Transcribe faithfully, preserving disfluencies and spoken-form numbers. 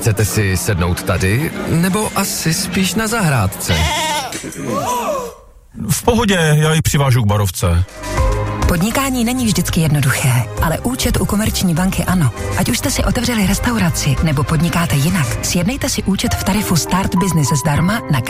Chcete si sednout tady, nebo asi spíš na zahrádce? V pohodě, já ji přivážu k barovce. Podnikání není vždycky jednoduché, ale účet u Komerční banky ano. Ať už jste si otevřeli restauraci nebo podnikáte jinak, sjednejte si účet v tarifu Start Business zdarma na